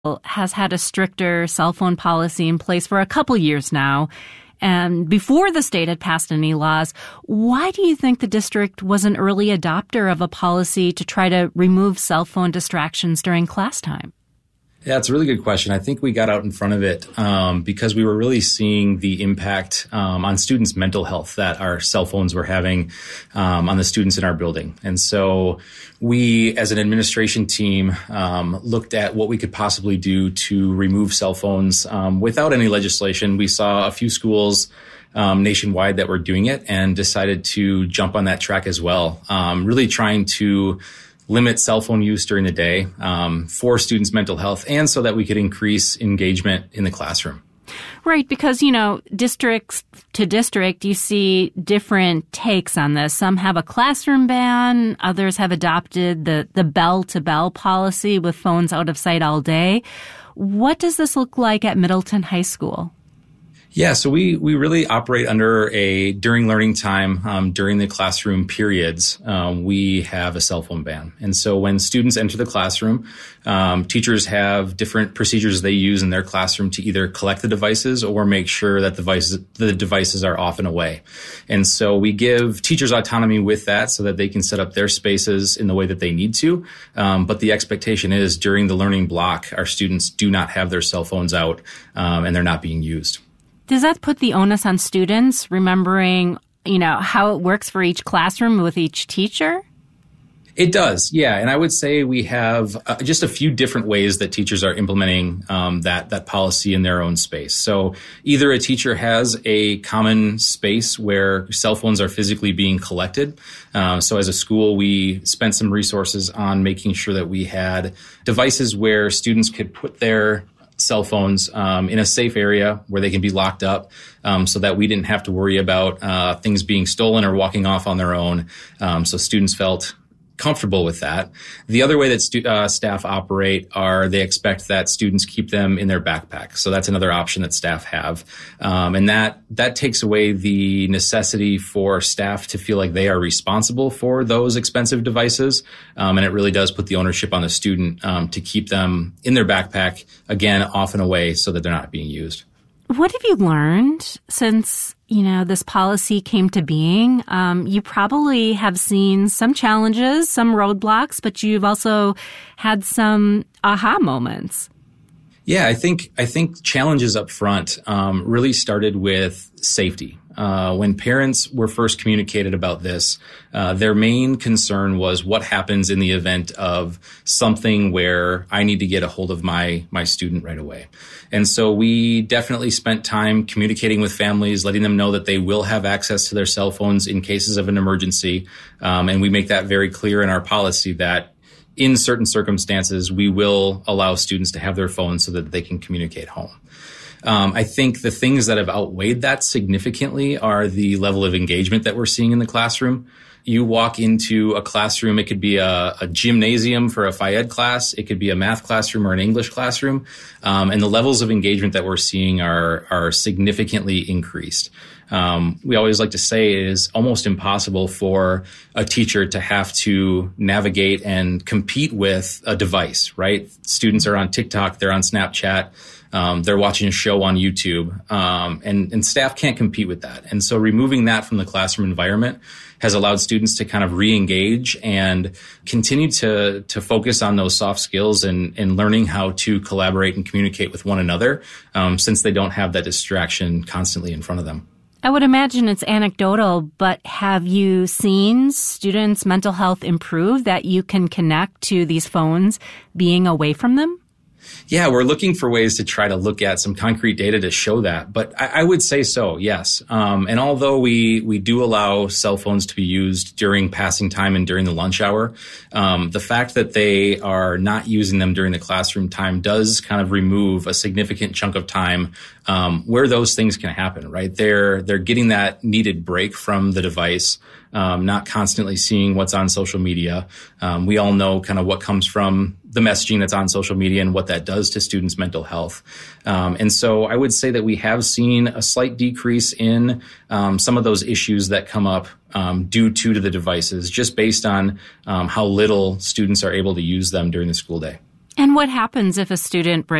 has had a stricter cell phone policy in place for a couple years now. And before the state had passed any laws, why do you think the district was an early adopter of a policy to try to remove cell phone distractions during class time? Yeah, it's a really good question. I think we got out in front of it because we were really seeing the impact on students' mental health that our cell phones were having on the students in our building. And so we, as an administration team, looked at what we could possibly do to remove cell phones without any legislation. We saw a few schools nationwide that were doing it and decided to jump on that track as well, really trying to limit cell phone use during the day for students' mental health and so that we could increase engagement in the classroom. Right, because, districts to district, you see different takes on this. Some have a classroom ban. Others have adopted the bell-to-bell policy with phones out of sight all day. What does this look like at Middleton High School? Yeah, so we really operate under a during learning time, during the classroom periods, we have a cell phone ban. And so when students enter the classroom, teachers have different procedures they use in their classroom to either collect the devices or make sure that the devices are off and away. And so we give teachers autonomy with that so that they can set up their spaces in the way that they need to. But the expectation is during the learning block, our students do not have their cell phones out and they're not being used. Does that put the onus on students, remembering, how it works for each classroom with each teacher? It does, yeah. And I would say we have just a few different ways that teachers are implementing that policy in their own space. So either a teacher has a common space where cell phones are physically being collected. So as a school, we spent some resources on making sure that we had devices where students could put their cell phones in a safe area where they can be locked up so that we didn't have to worry about things being stolen or walking off on their own. So students felt comfortable with that. The other way that staff operate are they expect that students keep them in their backpack. So that's another option that staff have. And that takes away the necessity for staff to feel like they are responsible for those expensive devices. And it really does put the ownership on the student to keep them in their backpack, again, off and away so that they're not being used. What have you learned since, this policy came to being? You probably have seen some challenges, some roadblocks, but you've also had some aha moments. Yeah, I think challenges up front really started with safety. When parents were first communicated about this, their main concern was what happens in the event of something where I need to get a hold of my student right away. And so we definitely spent time communicating with families, letting them know that they will have access to their cell phones in cases of an emergency. And we make that very clear in our policy that in certain circumstances, we will allow students to have their phones so that they can communicate home. I think the things that have outweighed that significantly are the level of engagement that we're seeing in the classroom. You walk into a classroom, it could be a gymnasium for a Phi Ed class, it could be a math classroom or an English classroom, and the levels of engagement that we're seeing are significantly increased. We always like to say it is almost impossible for a teacher to have to navigate and compete with a device, right? Students are on TikTok, they're on Snapchat, they're watching a show on YouTube, and staff can't compete with that. And so removing that from the classroom environment has allowed students to kind of re-engage and continue to focus on those soft skills and learning how to collaborate and communicate with one another, since they don't have that distraction constantly in front of them. I would imagine it's anecdotal, but have you seen students' mental health improve, that you can connect to these phones being away from them? Yeah, we're looking for ways to try to look at some concrete data to show that. But I would say so, yes. And although we do allow cell phones to be used during passing time and during the lunch hour, the fact that they are not using them during the classroom time does kind of remove a significant chunk of time where those things can happen, right? They're getting that needed break from the device, not constantly seeing what's on social media. We all know kind of what comes from the messaging that's on social media and what that does to students' mental health. And so I would say that we have seen a slight decrease in some of those issues that come up due to the devices, just based on how little students are able to use them during the school day. And what happens if a student